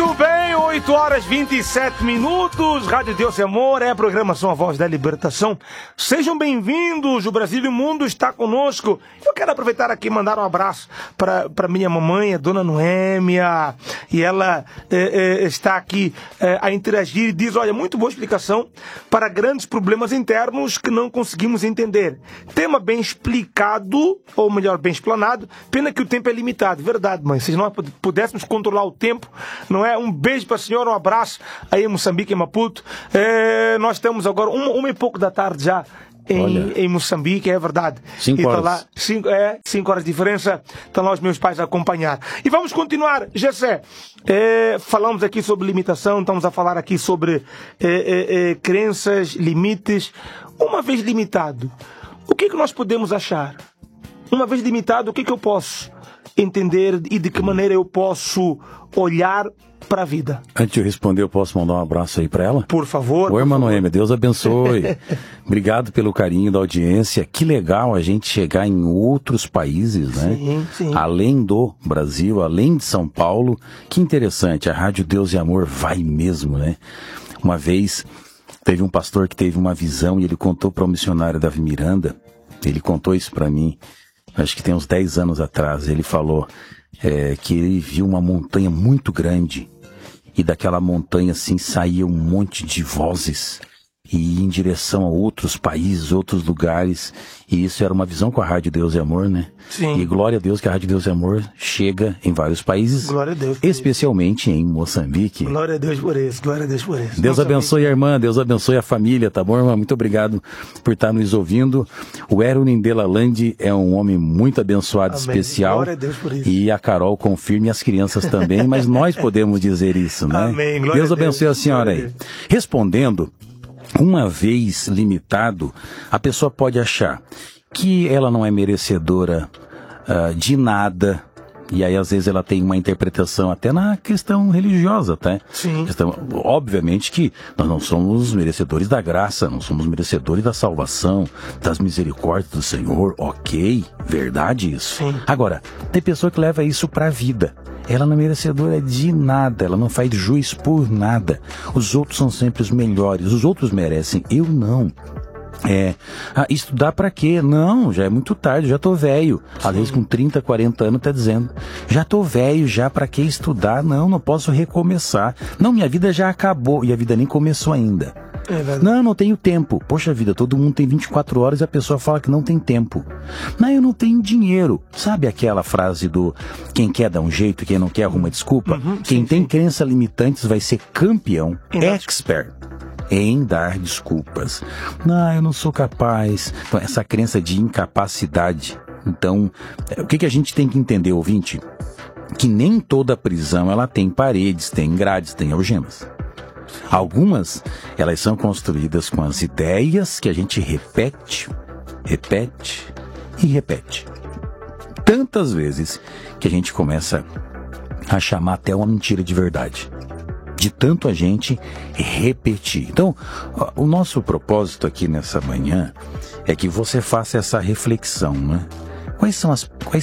Muito bem, 8 horas 27 minutos, Rádio Deus e Amor, é a programação A Voz da Libertação. Sejam bem-vindos, o Brasil e o mundo está conosco. Eu quero aproveitar aqui e mandar um abraço para minha mamãe, a Dona Noêmia, e ela está aqui a interagir e diz, olha, muito boa explicação para grandes problemas internos que não conseguimos entender. Tema bem explicado, ou melhor, bem explanado, pena que o tempo é limitado. Verdade, mãe, se nós pudéssemos controlar o tempo, não é? Um beijo para a senhora, um abraço aí em Moçambique, em Maputo. Nós estamos agora, uma e pouco da tarde já em Moçambique, é verdade. 5 horas. Lá, 5 horas de diferença, estão lá os meus pais a acompanhar. E vamos continuar, Gessé. Falamos aqui sobre limitação, estamos a falar aqui sobre crenças, limites. Uma vez limitado, o que nós podemos achar? Uma vez limitado, o que eu posso entender e de que maneira eu posso olhar para a vida? Antes de eu responder, eu posso mandar um abraço aí para ela? Por favor. Oi, irmã Noêmia, Deus abençoe. Obrigado pelo carinho da audiência. Que legal a gente chegar em outros países, né? Sim. Além do Brasil, além de São Paulo. Que interessante, a Rádio Deus e Amor vai mesmo, né? Uma vez, teve um pastor que teve uma visão e ele contou para o missionário Davi Miranda, ele contou isso para mim, acho que tem uns 10 anos atrás. Ele falou que ele viu uma montanha muito grande e daquela montanha assim saía um monte de vozes e ia em direção a outros países, outros lugares, e isso era uma visão com a Rádio Deus e Amor, né? Sim. E glória a Deus que a Rádio Deus e Amor chega em vários países, Glória a Deus especialmente em Moçambique. Glória a Deus por isso, glória a Deus por isso. Deus abençoe a irmã, Deus abençoe a família, tá bom, irmã? Muito obrigado por estar nos ouvindo. O Erwin Delaland é um homem muito abençoado, Amém. especial. Glória a Deus por isso. E a Carol confirma, e as crianças também, mas nós podemos dizer isso, né? Amém. Glória Deus a Deus. abençoe a senhora Glória a aí. Deus. Respondendo, uma vez limitado, a pessoa pode achar que ela não é merecedora de nada. E aí, às vezes, ela tem uma interpretação até na questão religiosa, tá? Sim. Obviamente que nós não somos merecedores da graça, não somos merecedores da salvação, das misericórdias do Senhor, ok, verdade isso. Sim. Agora, tem pessoa que leva isso pra vida. Ela não é merecedora de nada, ela não faz juiz por nada. Os outros são sempre os melhores, os outros merecem, eu não. Estudar pra quê? Não, já é muito tarde, já tô velho. Às vezes com 30, 40 anos tá dizendo, já tô velho, já pra que estudar? Não posso recomeçar. Não, minha vida já acabou e a vida nem começou ainda. É verdade. Não tenho tempo. Poxa vida, todo mundo tem 24 horas e a pessoa fala que não tem tempo. Não, eu não tenho dinheiro. Sabe aquela frase do quem quer dá um jeito, quem não quer arruma desculpa? Quem tem crenças limitantes vai ser campeão, expert em dar desculpas. Não, eu não sou capaz. Então, essa crença de incapacidade. Então, o que a gente tem que entender, ouvinte? Que nem toda prisão ela tem paredes, tem grades, tem algemas. Algumas, elas são construídas com as ideias que a gente repete e repete. Tantas vezes que a gente começa a chamar até uma mentira de verdade. De tanto a gente repetir. Então, o nosso propósito aqui nessa manhã é que você faça essa reflexão, né? Quais são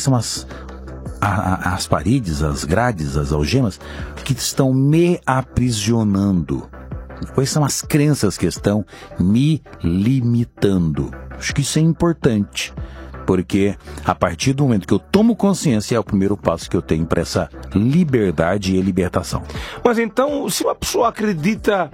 as paredes, as grades, as algemas que estão me aprisionando? Quais são as crenças que estão me limitando? Acho que isso é importante, porque a partir do momento que eu tomo consciência é o primeiro passo que eu tenho para essa liberdade e libertação. Mas então, se uma pessoa acredita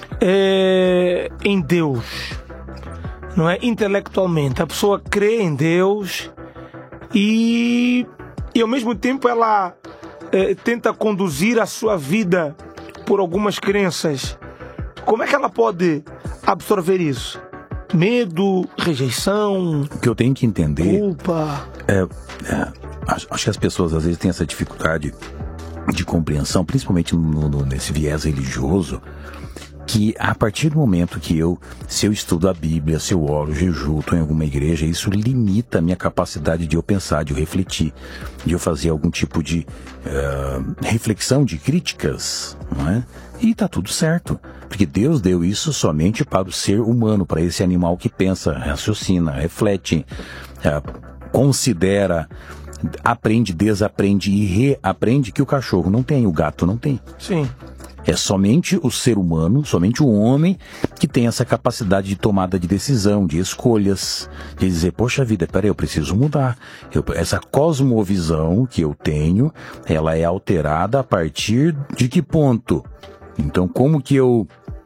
em Deus, não é? Intelectualmente, a pessoa crê em Deus e ao mesmo tempo ela tenta conduzir a sua vida por algumas crenças, como é que ela pode absorver isso? Medo, rejeição, o que eu tenho que entender, culpa. Acho que as pessoas às vezes têm essa dificuldade de compreensão, principalmente nesse viés religioso, que a partir do momento que se eu estudo a Bíblia, se eu oro, jejuo, estou em alguma igreja, isso limita a minha capacidade de eu pensar, de eu refletir, de eu fazer algum tipo de reflexão, de críticas, não é? E tá tudo certo, porque Deus deu isso somente para o ser humano, para esse animal que pensa, raciocina, reflete, considera, aprende, desaprende e reaprende que o cachorro não tem, o gato não tem. Sim. É somente o ser humano, somente o homem que tem essa capacidade de tomada de decisão, de escolhas, de dizer, poxa vida, peraí, eu preciso mudar. Essa cosmovisão que eu tenho, ela é alterada a partir de que ponto? Então, como que eu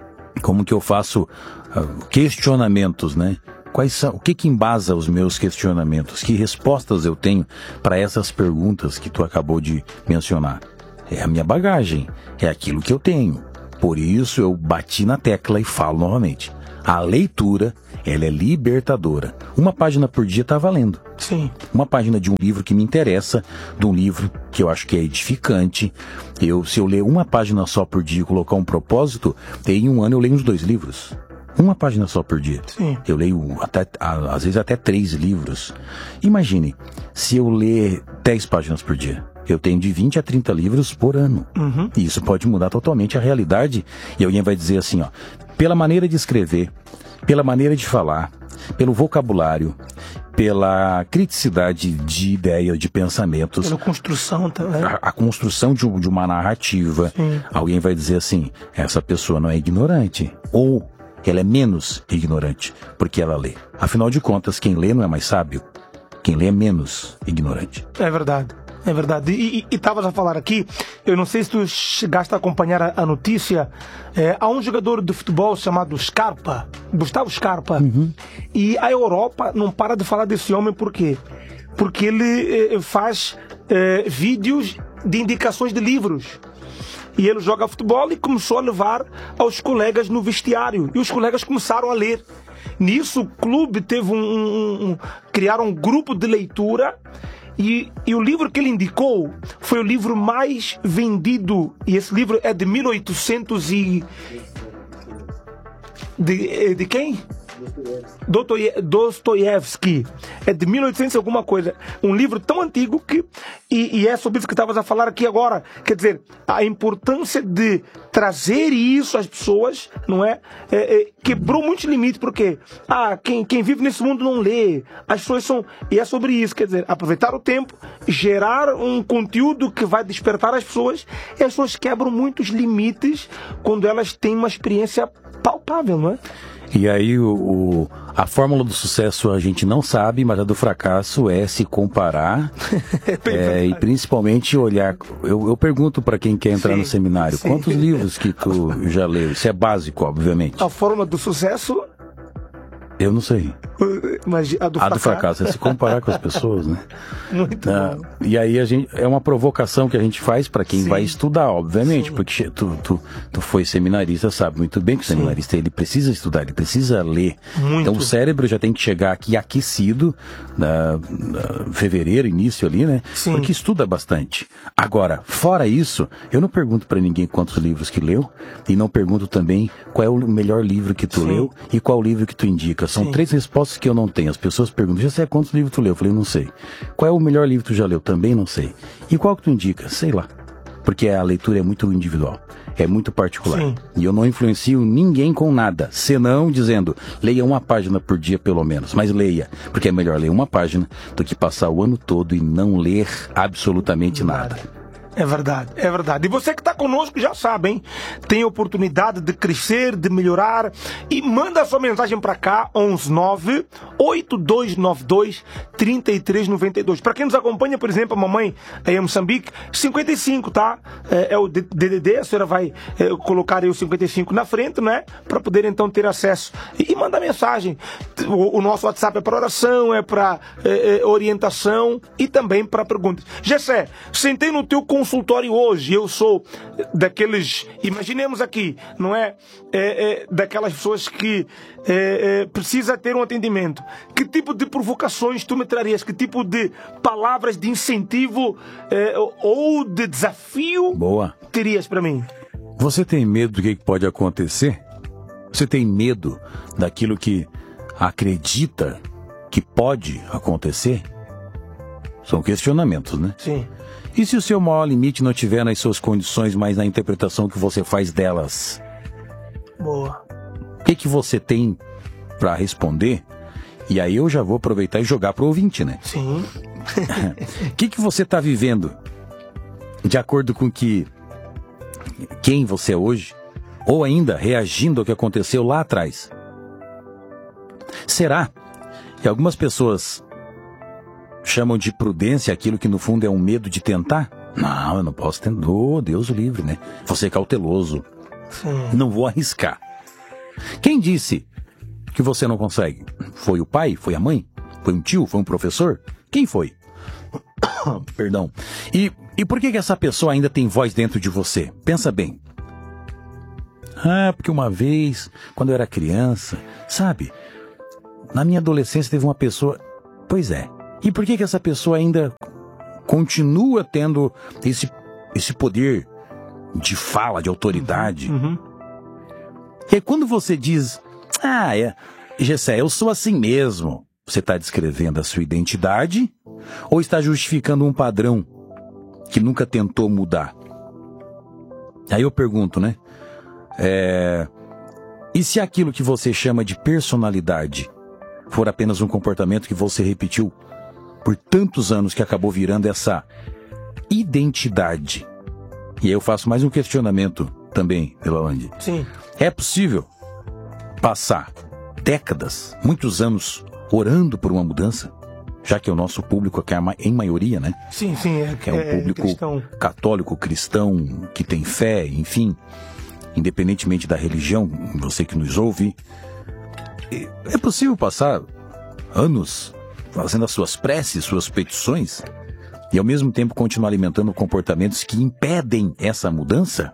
faço questionamentos, né? Quais são, o que embasa os meus questionamentos? Que respostas eu tenho para essas perguntas que tu acabou de mencionar? É a minha bagagem, é aquilo que eu tenho. Por isso eu bati na tecla e falo novamente. A leitura, ela é libertadora. Uma página por dia está valendo. Sim. Uma página de um livro que me interessa, de um livro que eu acho que é edificante. Se eu ler uma página só por dia e colocar um propósito, em um ano eu leio uns 2 livros. Uma página só por dia. Sim. Eu leio às vezes até 3 livros. Imagine, se eu ler 10 páginas por dia. Eu tenho de 20 a 30 livros por ano. Uhum. E isso pode mudar totalmente a realidade. E alguém vai dizer assim, ó, pela maneira de escrever, pela maneira de falar, pelo vocabulário, pela criticidade de ideia, de pensamentos. Pela construção também. A construção de uma narrativa. Sim. Alguém vai dizer assim, essa pessoa não é ignorante. Ou ela é menos ignorante, porque ela lê. Afinal de contas, quem lê não é mais sábio. Quem lê é menos ignorante. É verdade. É verdade. E estavas a falar aqui, eu não sei se tu chegaste a acompanhar a notícia, há um jogador de futebol chamado Scarpa, Gustavo Scarpa, e a Europa não para de falar desse homem, por quê? Porque ele faz vídeos de indicações de livros. E ele joga futebol e começou a levar aos colegas no vestiário. E os colegas começaram a ler. Nisso o clube teve criaram um grupo de leitura. E o livro que ele indicou foi o livro mais vendido. E esse livro é de 1800 e... De quem? Dostoiévski. É de 1800 e alguma coisa. Um livro tão antigo que... E é sobre isso que estavas a falar aqui agora. Quer dizer, a importância de trazer isso às pessoas, não é? Quebrou muitos limites, porque quem vive nesse mundo não lê. As pessoas são... E é sobre isso, quer dizer, aproveitar o tempo, gerar um conteúdo que vai despertar as pessoas, e as pessoas quebram muitos limites quando elas têm uma experiência palpável, não é? E aí a fórmula do sucesso a gente não sabe, mas a do fracasso é se comparar e principalmente olhar. Eu pergunto para quem quer entrar no seminário, quantos livros que tu já leu? Isso é básico, obviamente. A fórmula do sucesso? Eu não sei. Mas a do fracasso é se comparar com as pessoas, né? Muito bom. E aí é uma provocação que a gente faz para quem vai estudar, obviamente, porque tu foi seminarista, sabe muito bem que o seminarista ele precisa estudar, ele precisa ler. Muito. Então o cérebro já tem que chegar aqui aquecido, fevereiro, início ali, né? Sim. Porque estuda bastante. Agora, fora isso, eu não pergunto para ninguém quantos livros que leu e não pergunto também qual é o melhor livro que tu leu e qual livro que tu indica. São 3 respostas que eu não tenho. As pessoas perguntam, já sei quantos livros tu leu? Eu falei, não sei. Qual é o melhor livro que tu já leu? Também não sei. E qual que tu indica? Sei lá. Porque a leitura é muito individual. É muito particular. Sim. E eu não influencio ninguém com nada. Senão dizendo, leia uma página por dia pelo menos. Mas leia. Porque é melhor ler uma página do que passar o ano todo e não ler absolutamente nada. É verdade, é verdade. E você que está conosco já sabe, hein? Tem oportunidade de crescer, de melhorar. E manda a sua mensagem para cá, 119-8292-3392. Para quem nos acompanha, por exemplo, a mamãe aí em Moçambique, 55, tá? É o DDD, a senhora vai colocar aí o 55 na frente, né? Para poder então ter acesso. E manda mensagem. O nosso WhatsApp é para oração, é para orientação e também para perguntas. Gessé, sentei no teu consultório hoje, eu sou daqueles, imaginemos aqui, não é? Daquelas pessoas que precisa ter um atendimento. Que tipo de provocações tu me trarias? Que tipo de palavras de incentivo ou de desafio terias para mim? Você tem medo do que pode acontecer? Você tem medo daquilo que acredita que pode acontecer? São questionamentos, né? Sim. E se o seu maior limite não estiver nas suas condições, mas na interpretação que você faz delas? Boa. O que você tem para responder? E aí eu já vou aproveitar e jogar pro ouvinte, né? Sim. O que você está vivendo de acordo com quem você é hoje, ou ainda reagindo ao que aconteceu lá atrás? Será que algumas pessoas chamam de prudência aquilo que no fundo é um medo de tentar? Não, eu não posso tentar. Oh, Deus o livre, né? Vou ser cauteloso. Sim. Não vou arriscar. Quem disse que você não consegue? Foi o pai? Foi a mãe? Foi um tio? Foi um professor? Quem foi? Perdão. E por que essa pessoa ainda tem voz dentro de você? Pensa bem. Porque uma vez, quando eu era criança, sabe? Na minha adolescência teve uma pessoa... Pois é. E por que essa pessoa ainda continua tendo esse poder de fala, de autoridade? Uhum. E aí quando você diz... Gessé, eu sou assim mesmo. Você está descrevendo a sua identidade ou está justificando um padrão que nunca tentou mudar? Aí eu pergunto, né? E se aquilo que você chama de personalidade for apenas um comportamento que você repetiu por tantos anos que acabou virando essa identidade? E aí eu faço mais um questionamento também, Elalande. Sim. É possível passar décadas, muitos anos, orando por uma mudança? Já que o nosso público aqui é em maioria, né? Sim. É um público cristão. Católico, cristão, que tem fé, enfim, independentemente da religião, você que nos ouve. É possível passar anos fazendo as suas preces, suas petições, e ao mesmo tempo continuar alimentando comportamentos que impedem essa mudança?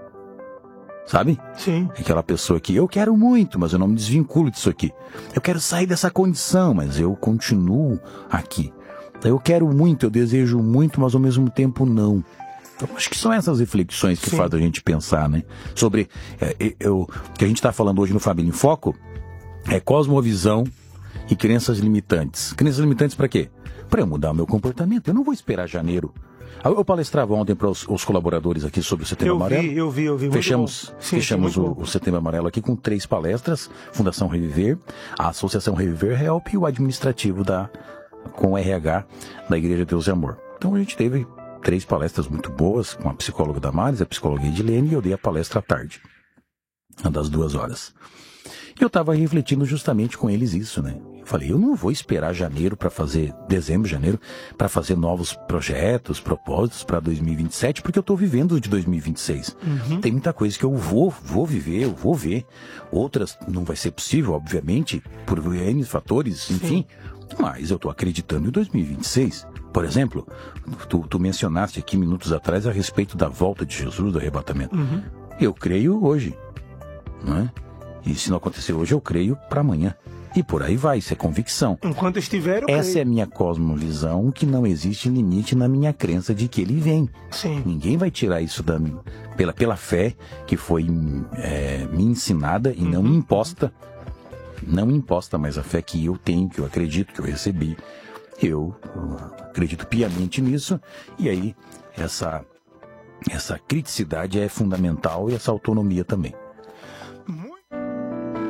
Sabe? Sim. Aquela pessoa que eu quero muito, mas eu não me desvinculo disso aqui. Eu quero sair dessa condição, mas eu continuo aqui. Eu quero muito, eu desejo muito, mas ao mesmo tempo não. Então, acho que são essas reflexões que fazem a gente pensar, né? Sobre o que a gente está falando hoje no Família em Foco é cosmovisão e crenças limitantes. Crenças limitantes para quê? Para eu mudar o meu comportamento. Eu não vou esperar janeiro. Eu palestrava ontem para os colaboradores aqui sobre o Setembro Amarelo. Eu vi. Fechamos o Setembro Amarelo aqui com 3 palestras. Fundação Reviver, a Associação Reviver Help e o administrativo com o RH da Igreja Deus e Amor. Então a gente teve 3 palestras muito boas, com a psicóloga Damares, a psicóloga Edilene, e eu dei a palestra à tarde, das 2 horas. E eu estava refletindo justamente com eles isso, né? Eu falei, eu não vou esperar dezembro, janeiro, para fazer novos projetos, propósitos para 2027, porque eu estou vivendo de 2026. Uhum. Tem muita coisa que eu vou viver, eu vou ver. Outras não vai ser possível, obviamente, por N fatores, enfim. Sim. Mas eu estou acreditando em 2026. Por exemplo, tu mencionaste aqui minutos atrás a respeito da volta de Jesus, do arrebatamento. Uhum. Eu creio hoje, não é? E se não acontecer hoje, eu creio para amanhã. E por aí vai, isso é convicção. Enquanto estiver, eu creio. Essa é a minha cosmovisão, que não existe limite na minha crença de que ele vem. Sim. Ninguém vai tirar isso pela fé que foi me ensinada e não imposta. Não imposta, mas a fé que eu tenho, que eu acredito, que eu recebi. Eu acredito piamente nisso. E aí, essa criticidade é fundamental e essa autonomia também.